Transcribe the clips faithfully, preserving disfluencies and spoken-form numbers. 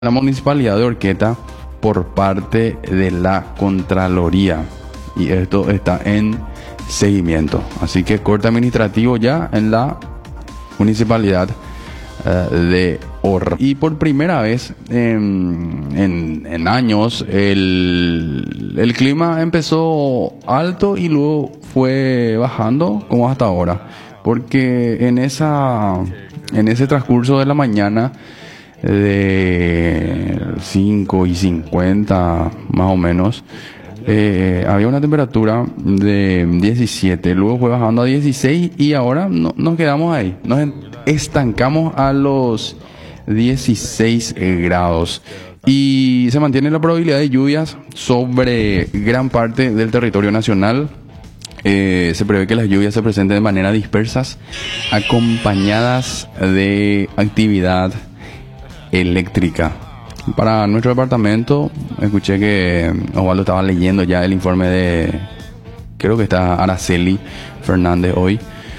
la Municipalidad de Horqueta por parte de la Contraloría, y esto está en seguimiento. Así que corte administrativo ya en la Municipalidad uh, de Horra. Y por primera vez en, en, en años el, el clima empezó alto y luego fue bajando como hasta ahora, porque en esa en ese transcurso de la mañana de cinco y cincuenta más o menos, eh, había una temperatura de diecisiete, luego fue bajando a dieciséis y ahora no, nos quedamos ahí, nos estancamos a los dieciséis grados y se mantiene la probabilidad de lluvias sobre gran parte del territorio nacional. Eh, se prevé que las lluvias se presenten de manera dispersas, acompañadas de actividad eléctrica. Para nuestro departamento, escuché que Osvaldo estaba leyendo ya el informe de, creo que está Araceli Fernández hoy,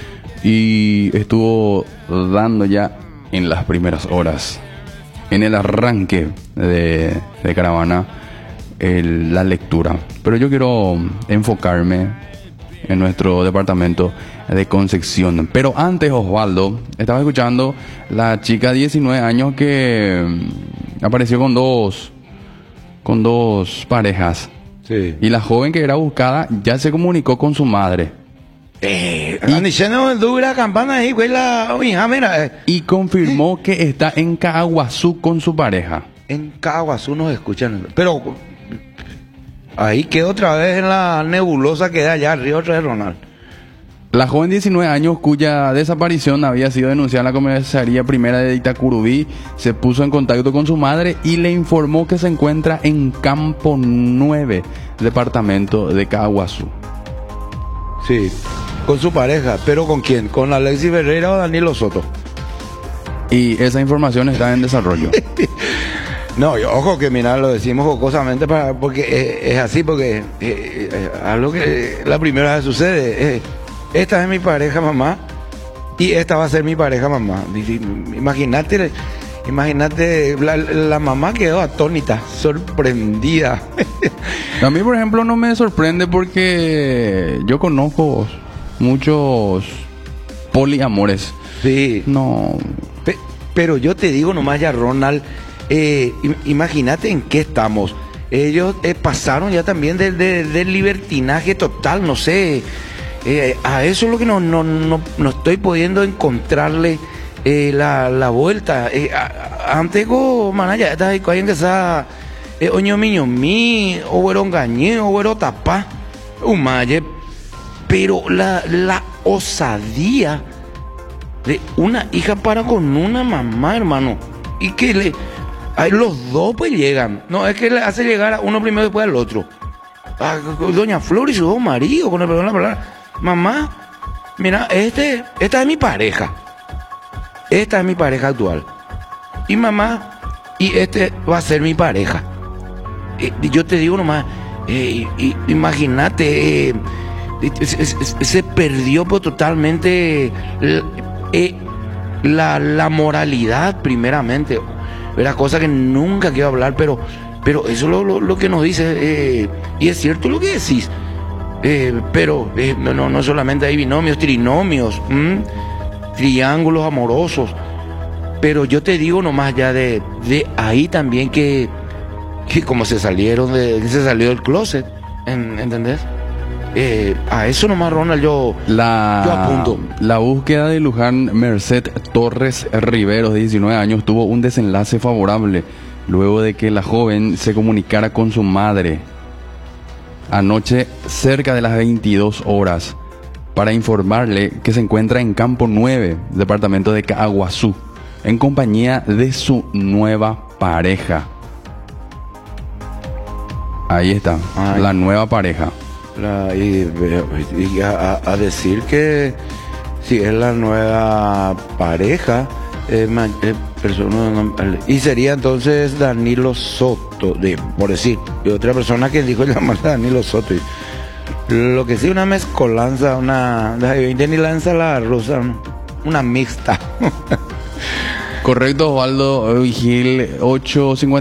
y estuvo dando ya en las primeras horas, en el arranque de, de caravana, el, la lectura. Pero yo quiero enfocarme en nuestro departamento de Concepción. Pero antes, Osvaldo, estaba escuchando la chica de diecinueve años que apareció con dos con dos parejas. Sí. Y la joven que era buscada ya se comunicó con su madre. Eh, y, diciendo dura campana ahí, güey, la hija, mira. Eh. Y confirmó que está en Caaguazú con su pareja. En Caaguazú nos escuchan. Pero ahí quedó otra vez en la nebulosa que da allá arriba otra vez, Ronald. La joven de diecinueve años, cuya desaparición había sido denunciada en la comisaría primera de Itacurubí, se puso en contacto con su madre y le informó que se encuentra en Campo nueve, departamento de Caaguazú. Sí, con su pareja. ¿Pero con quién? ¿Con Alexis Ferreira o Danilo Soto? Y esa información está en desarrollo. No, yo, ojo que mira, lo decimos jocosamente para, porque eh, es así, porque eh, eh, algo que la primera vez sucede. Eh, esta es mi pareja mamá y esta va a ser mi pareja mamá. Imagínate, imagínate, la, la mamá quedó atónita, sorprendida. A mí, por ejemplo, no me sorprende porque yo conozco muchos poliamores. Sí. No. Pe- pero yo te digo nomás ya, Ronald, eh, imagínate en qué estamos. Ellos eh, pasaron ya también del de, de libertinaje total, no sé. Eh, a eso es lo que no, no, no, no estoy pudiendo encontrarle eh, la, la vuelta. Eh, a, antes go manaya está ahí alguien que sa eh, oño miño mi o güero engañé o güero tapá un maye, pero la, la osadía de una hija para con una mamá, hermano, y que le ahí los dos pues llegan, no es que le hace llegar a uno primero y después al otro. A, doña Flor y su dos maridos, con el perdón de la palabra. Mamá, mira, este, esta es mi pareja. Esta es mi pareja actual. Y mamá, y este va a ser mi pareja. Eh, yo te digo nomás, eh, imagínate, eh, se, se, se perdió pues, totalmente eh, la, la moralidad, primeramente. Era cosa que nunca quiero hablar, pero, pero eso es lo, lo, lo que nos dice. Eh, y es cierto lo que decís. Eh, pero eh, no, no solamente hay binomios, trinomios, ¿m? triángulos amorosos, pero yo te digo nomás ya de, de ahí también que, que como se salieron de, se salió del closet, ¿en, ¿entendés? Eh, a eso nomás, Ronald, yo, la, yo apunto. La búsqueda de Luján Merced Torres Riveros, de diecinueve años, tuvo un desenlace favorable luego de que la joven se comunicara con su madre anoche cerca de las veintidós horas para informarle que se encuentra en Campo nueve, departamento de Caaguazú, en compañía de su nueva pareja. Ahí está. Ay. La nueva pareja. La, y, y a, a decir que si es la nueva pareja, eh, man, eh, persona, y sería entonces Danilo Soto, de, por decir, y otra persona que dijo llamarse Danilo Soto. Y, lo que sí, una mezcolanza, una, ni la ensalada rusa, una mixta. Correcto, Osvaldo Vigil, ocho cincuenta